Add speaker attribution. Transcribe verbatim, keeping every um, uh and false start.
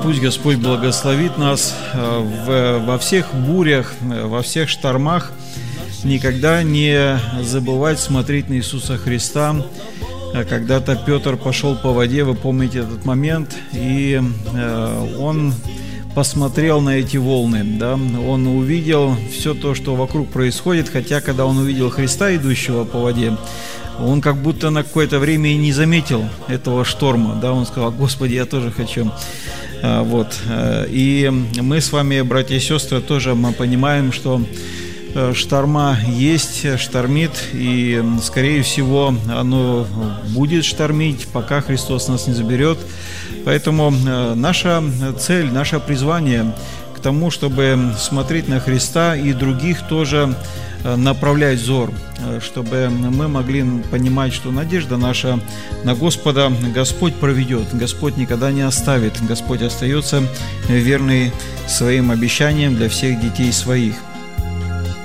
Speaker 1: Пусть Господь благословит нас в, во всех бурях, во всех штормах. Никогда не забывать смотреть на Иисуса Христа. Когда-то Петр пошел по воде, вы помните этот момент, и он посмотрел на эти волны, да? Он увидел все то, что вокруг происходит, хотя когда он увидел Христа, идущего по воде, он как будто на какое-то время и не заметил этого шторма, да? Он сказал: Господи, я тоже хочу. Вот. И мы с вами, братья и сестры, тоже мы понимаем, что шторма есть, штормит, и, скорее всего, оно будет штормить, пока Христос нас не заберет. Поэтому наша цель, наше призвание к тому, чтобы смотреть на Христа и других тоже направлять взор, чтобы мы могли понимать, что надежда наша на Господа Господь проведет, Господь никогда не оставит, Господь остается верный своим обещаниям для всех детей своих.